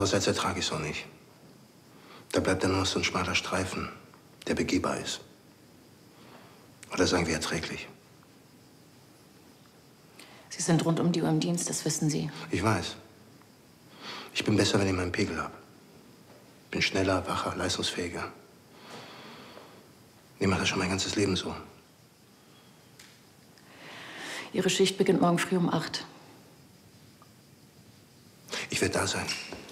Andererseits ertrage ich es auch nicht. Da bleibt dann nur noch so ein schmaler Streifen, der begehbar ist. Oder sagen wir erträglich. Sie sind rund um die Uhr im Dienst, das wissen Sie. Ich weiß. Ich bin besser, wenn ich meinen Pegel habe. Bin schneller, wacher, leistungsfähiger. Ich mache das schon mein ganzes Leben so. Ihre Schicht beginnt morgen früh um 8. Ich werde da sein.